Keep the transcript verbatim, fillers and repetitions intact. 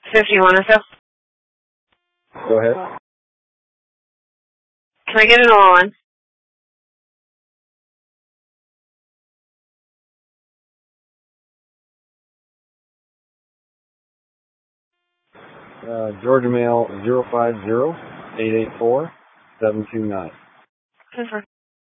fifty-one or so. Go ahead. Can I get an oil on? Uh, Georgia Mail zero five zero eight eight four seven two nine. Confirm.